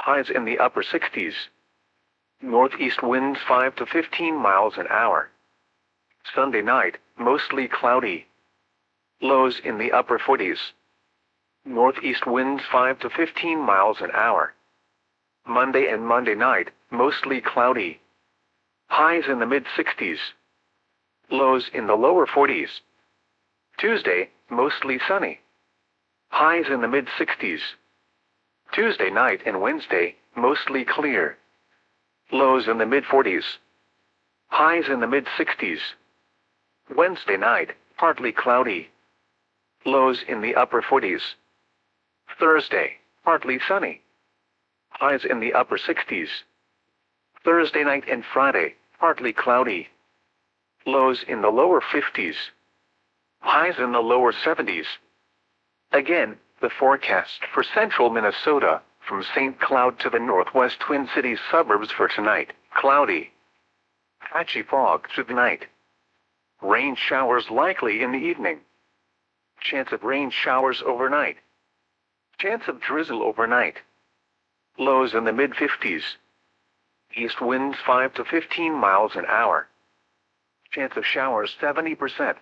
Highs in the upper 60s. Northeast winds 5 to 15 miles an hour. Sunday night, mostly cloudy. Lows in the upper 40s. Northeast winds 5 to 15 miles an hour. Monday and Monday night, mostly cloudy. Highs in the mid-60s. Lows in the lower 40s. Tuesday, mostly sunny. Highs in the mid-60s. Tuesday night and Wednesday, mostly clear. Lows in the mid-40s. Highs in the mid-60s. Wednesday night, partly cloudy. Lows in the upper 40s. Thursday, partly sunny. Highs in the upper 60s. Thursday night and Friday, partly cloudy. Lows in the lower 50s. Highs in the lower 70s. Again, the forecast for central Minnesota, from St. Cloud to the northwest Twin Cities suburbs for tonight: cloudy. Patchy fog through the night. Rain showers likely in the evening. Chance of rain showers overnight. Chance of drizzle overnight. Lows in the mid-50s. East winds 5 to 15 miles an hour. Chance of showers 70%.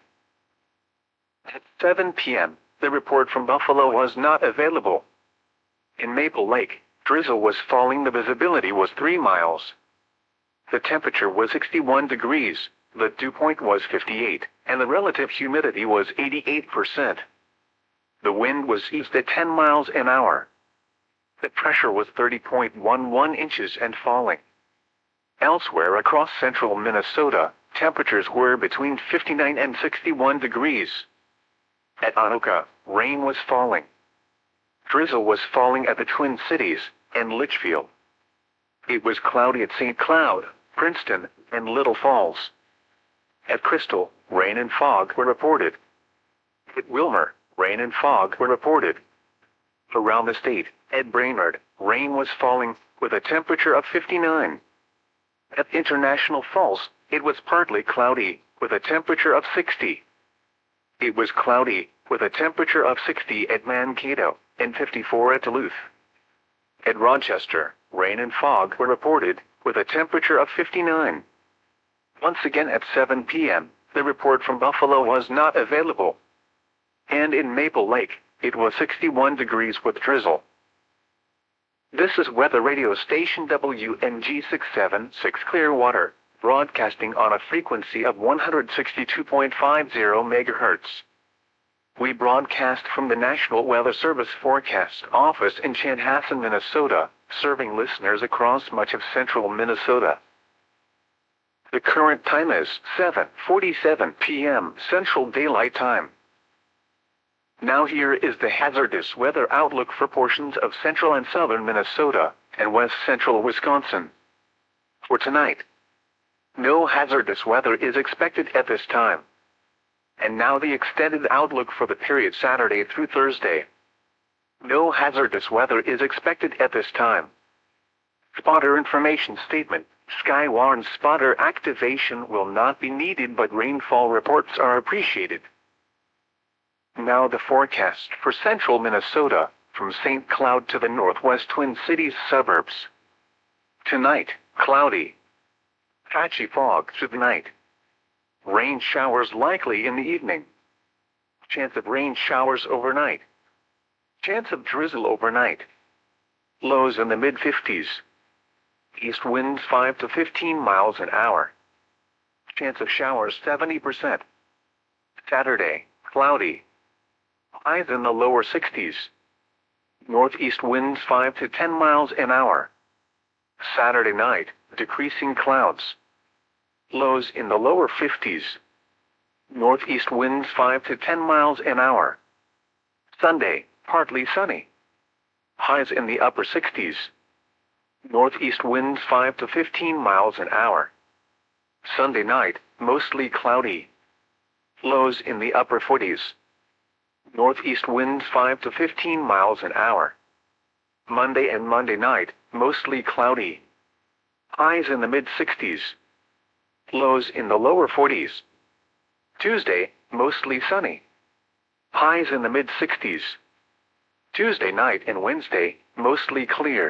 At 7 p.m., the report from Buffalo was not available. In Maple Lake, drizzle was falling. The visibility was 3 miles. The temperature was 61 degrees, the dew point was 58, and the relative humidity was 88%. The wind was east at 10 miles an hour. The pressure was 30.11 inches and falling. Elsewhere across central Minnesota, temperatures were between 59 and 61 degrees. At Anoka, rain was falling. Drizzle was falling at the Twin Cities and Litchfield. It was cloudy at St. Cloud, Princeton, and Little Falls. At Crystal, rain and fog were reported. At Wilmer, rain and fog were reported. Around the state, at Brainerd, rain was falling, with a temperature of 59. At International Falls, it was partly cloudy, with a temperature of 60. It was cloudy, with a temperature of 60 at Mankato, and 54 at Duluth. At Rochester, rain and fog were reported, with a temperature of 59. Once again at 7 p.m., the report from Buffalo was not available. And in Maple Lake, it was 61 degrees with drizzle. This is weather radio station WNG 676 Clearwater, broadcasting on a frequency of 162.50 MHz. We broadcast from the National Weather Service Forecast Office in Chanhassen, Minnesota, serving listeners across much of central Minnesota. The current time is 7:47 p.m. Central Daylight Time. Now here is the hazardous weather outlook for portions of central and southern Minnesota and west central Wisconsin. For tonight, no hazardous weather is expected at this time. And now the extended outlook for the period Saturday through Thursday. No hazardous weather is expected at this time. Spotter information statement: Skywarn spotter activation will not be needed, but rainfall reports are appreciated. Now the forecast for central Minnesota, from St. Cloud to the northwest Twin Cities suburbs. Tonight, cloudy. Patchy fog through the night. Rain showers likely in the evening. Chance of rain showers overnight. Chance of drizzle overnight. Lows in the mid-50s. East winds 5 to 15 miles an hour. Chance of showers 70%. Saturday, cloudy. Highs in the lower 60s. Northeast winds 5 to 10 miles an hour. Saturday night, decreasing clouds. Lows in the lower 50s. Northeast winds 5 to 10 miles an hour. Sunday, partly sunny. Highs in the upper 60s. Northeast winds 5 to 15 miles an hour. Sunday night, mostly cloudy. Lows in the upper 40s. Northeast winds 5 to 15 miles an hour. Monday and Monday night, mostly cloudy. Highs in the mid-60s. Lows in the lower 40s. Tuesday, mostly sunny. Highs in the mid-60s. Tuesday night and Wednesday, mostly clear.